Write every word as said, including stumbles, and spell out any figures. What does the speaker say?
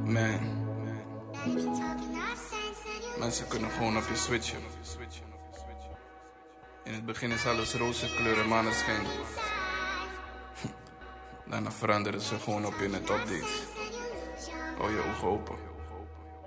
Man. Mensen kunnen gewoon op je switchen. In het begin is alles roze kleur en maneschijn. Daarna veranderen ze gewoon op je net updates. Hou je ogen open.